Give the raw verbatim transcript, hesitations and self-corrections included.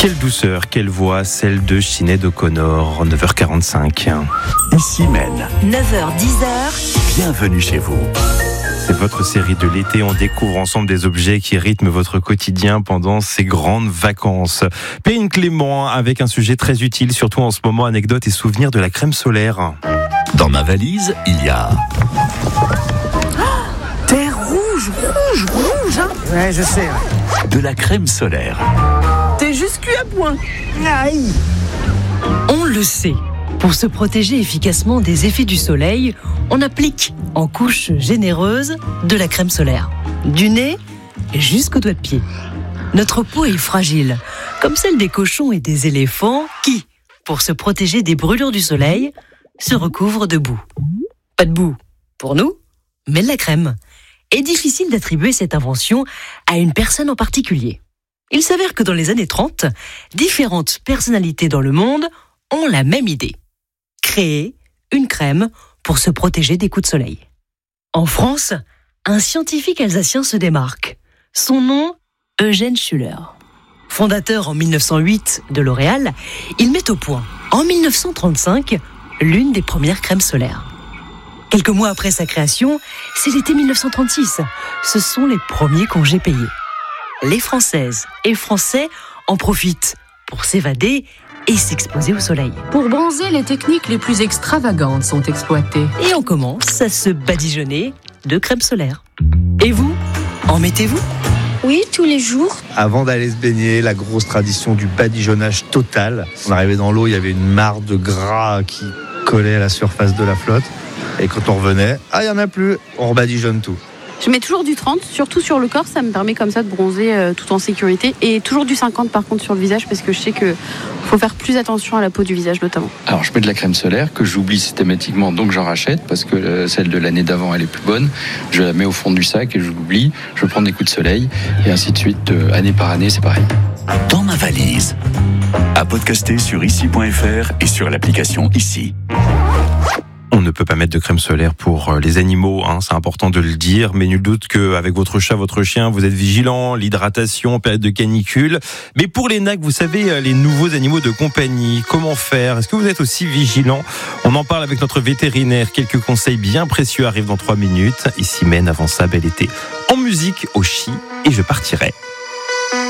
Quelle douceur, quelle voix, celle de Sinéad O'Connor, neuf heures quarante-cinq. Ici Maine. neuf heures dix. Bienvenue chez vous. C'est votre série de l'été, on découvre ensemble des objets qui rythment votre quotidien pendant ces grandes vacances. Perrine Clément avec un sujet très utile, surtout en ce moment, anecdotes et souvenirs de la crème solaire. Dans ma valise, il y a... T'es rouge, rouge, rouge, hein. Ouais, je sais. Ouais. de la crème solaire. T'es juste cuit à point. Aïe. On le sait, pour se protéger efficacement des effets du soleil, on applique en couche généreuse de la crème solaire, du nez jusqu'aux doigts de pied. Notre peau est fragile, comme celle des cochons et des éléphants qui, pour se protéger des brûlures du soleil, se recouvrent de boue. Pas de boue pour nous, mais de la crème. Et difficile d'attribuer cette invention à une personne en particulier. Il s'avère que dans les années trente, différentes personnalités dans le monde ont la même idée. Créer une crème pour se protéger des coups de soleil. En France, un scientifique alsacien se démarque. Son nom, Eugène Schuller. Fondateur en mille neuf cent huit de L'Oréal, il met au point, en mille neuf cent trente-cinq, l'une des premières crèmes solaires. Quelques mois après sa création, c'est l'été mille neuf cent trente-six. Ce sont les premiers congés payés. Les Françaises et Français en profitent pour s'évader et s'exposer au soleil. Pour bronzer, les techniques les plus extravagantes sont exploitées. Et on commence à se badigeonner de crème solaire. Et vous, en mettez-vous ? Oui, tous les jours. Avant d'aller se baigner, la grosse tradition du badigeonnage total. On arrivait dans l'eau, il y avait une mare de gras qui collait à la surface de la flotte. Et quand on revenait, ah, il n'y en a plus, on rebadigeonne tout. Je mets toujours du trente, surtout sur le corps, ça me permet comme ça de bronzer euh, tout en sécurité. Et toujours du cinquante par contre sur le visage, parce que je sais qu'il faut faire plus attention à la peau du visage notamment. Alors je mets de la crème solaire que j'oublie systématiquement, donc j'en rachète, parce que euh, celle de l'année d'avant elle est plus bonne. Je la mets au fond du sac et je l'oublie, je prends des coups de soleil, et ainsi de suite, euh, année par année, c'est pareil. Dans ma valise. À podcaster sur ici point f r et sur l'application Ici. On ne peut pas mettre de crème solaire pour les animaux, hein, c'est important de le dire, mais nul doute qu'avec votre chat, votre chien, vous êtes vigilant, l'hydratation, période de canicule. Mais pour les nacs, vous savez, les nouveaux animaux de compagnie, comment faire ? Est-ce que vous êtes aussi vigilant ? On en parle avec notre vétérinaire, quelques conseils bien précieux arrivent dans trois minutes. Ici Maine, avant ça, bel été. En musique, au chi, et je partirai.